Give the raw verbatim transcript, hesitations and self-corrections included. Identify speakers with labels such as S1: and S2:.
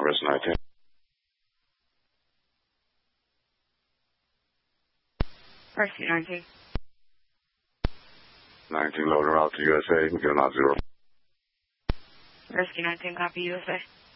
S1: Rescue nineteen.
S2: Rescue nineteen.
S1: nineteen loading route to U S A. We get an out zero.
S2: Rescue nineteen, copy U S A.